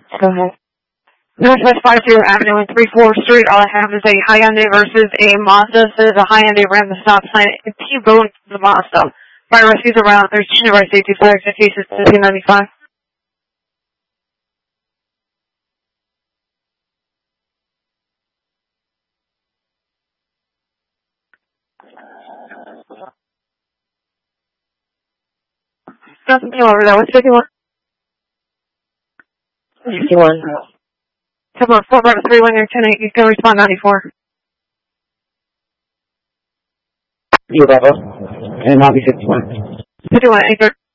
Go ahead. Northwest 50 Avenue and 34th Street. All I have is a Hyundai versus a Mazda. Says a Hyundai ran the stop sign and T-boned the Mazda. Fire rescues around. There's January safety flags and cases 1595. Nothing over there. What's 51? 61. Come on, 4 3 1 near 10 8. You can respond 94. You level. And I'll be 51. 51 8.